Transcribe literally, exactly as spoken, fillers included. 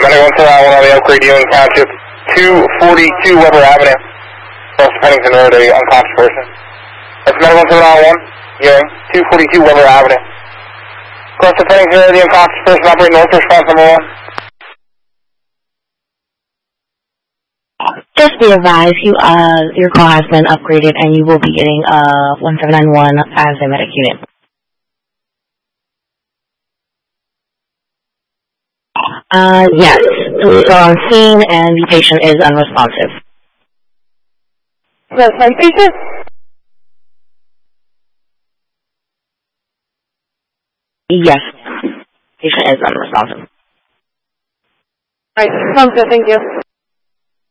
Medical one seven one on the upgrade Ewing Township, two forty-two Weber Avenue. Cross to Pennington Road, a unconscious person. That's Medical one seven one, Ewing, two forty-two Weber Avenue. Cross to Pennington Road, the unconscious person operating north response number one. Just be advised, you, uh, your call has been upgraded and you will be getting uh, one seven nine one as a medic unit. Uh, yes, police are on scene and the patient is unresponsive. The same patient? Yes, patient is unresponsive. Alright, sounds good, thank you.